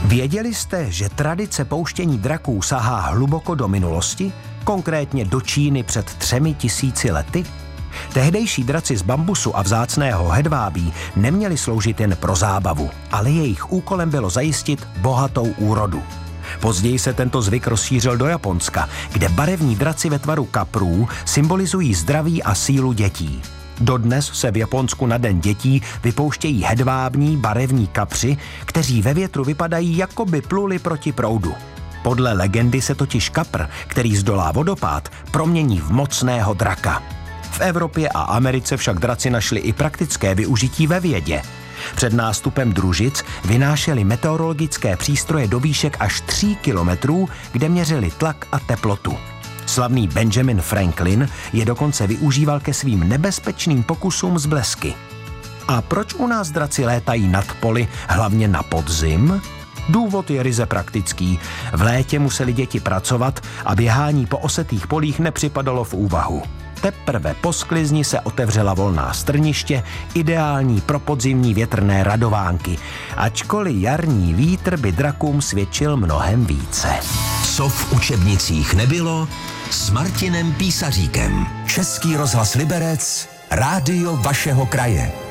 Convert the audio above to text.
Věděli jste, že tradice pouštění draků sahá hluboko do minulosti, konkrétně do Číny před 3000 lety? Tehdejší draci z bambusu a vzácného hedvábí neměli sloužit jen pro zábavu, ale jejich úkolem bylo zajistit bohatou úrodu. Později se tento zvyk rozšířil do Japonska, kde barevní draci ve tvaru kaprů symbolizují zdraví a sílu dětí. Dodnes se v Japonsku na Den dětí vypouštějí hedvábní barevní kapři, kteří ve větru vypadají, jako by pluli proti proudu. Podle legendy se totiž kapr, který zdolá vodopád, promění v mocného draka. V Evropě a Americe však draci našli i praktické využití ve vědě. Před nástupem družic vynášeli meteorologické přístroje do výšek až 3 kilometrů, kde měřili tlak a teplotu. Slavný Benjamin Franklin je dokonce využíval ke svým nebezpečným pokusům s blesky. A proč u nás draci létají nad poli, hlavně na podzim? Důvod je ryze praktický. V létě museli děti pracovat a běhání po osetých polích nepřipadalo v úvahu. Teprve po sklizni se otevřela volná strniště, ideální pro podzimní větrné radovánky, ačkoliv jarní vítr by drakům svědčil mnohem více. Co v učebnicích nebylo, s Martinem Písaříkem. Český rozhlas Liberec, rádio vašeho kraje.